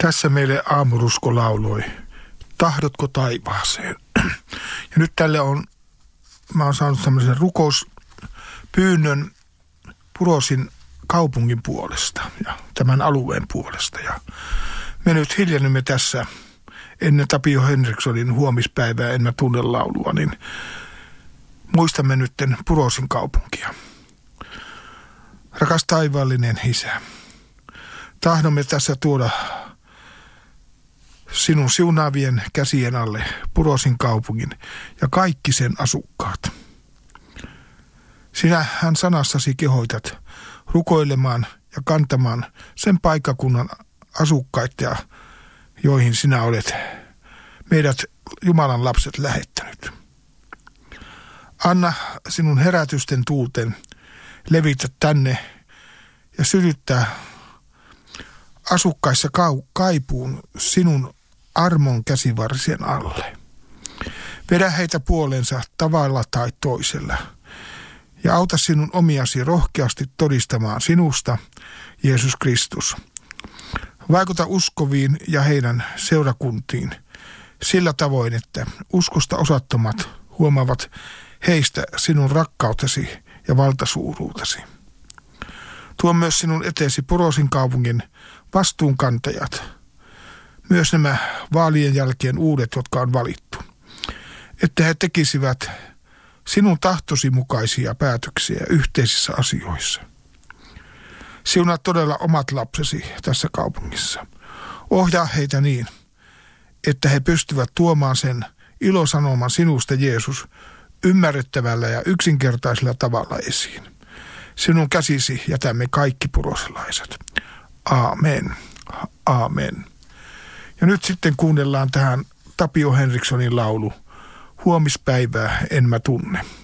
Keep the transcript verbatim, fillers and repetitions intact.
Tässä meille aamurusko lauloi, tahdotko taivaaseen? Ja nyt tälle on, mä oon saanut tämmöisen rukouspyynnön Purosin kaupungin puolesta ja tämän alueen puolesta. Ja me nyt hiljennymme tässä ennen Tapio Henrikssonin huomispäivää En mä tunne laulua, niin muistamme nytten Purosin kaupunkia. Rakas taivaallinen Isä, tahdomme tässä tuoda sinun siunaavien käsien alle Purosin kaupungin ja kaikki sen asukkaat. Sinähän sanassasi kehoitat rukoilemaan ja kantamaan sen paikkakunnan asukkaita, joihin sinä olet meidät Jumalan lapset lähettänyt. Anna sinun herätysten tuulten levitä tänne ja sytyttää asukkaissa kaipuun sinun armon käsivarsien alle. Vedä heitä puolensa tavalla tai toisella ja auta sinun omiasi rohkeasti todistamaan sinusta, Jeesus Kristus. Vaikuta uskoviin ja heidän seurakuntiin sillä tavoin, että uskosta osattomat huomaavat heistä sinun rakkautesi ja valtasuuruutesi. Tuo myös sinun eteesi Purosin kaupungin vastuunkantajat, myös nämä vaalien jälkeen uudet, jotka on valittu, että he tekisivät sinun tahtosi mukaisia päätöksiä yhteisissä asioissa. Siunaa todella omat lapsesi tässä kaupungissa. Ohjaa heitä niin, että he pystyvät tuomaan sen ilosanoman sinusta, Jeesus, ymmärrettävällä ja yksinkertaisella tavalla esiin. Sinun käsisi jätämme kaikki purosilaiset. Aamen. Aamen. Ja nyt sitten kuunnellaan tähän Tapio Henrikssonin laulu Huomispäivää en mä tunne.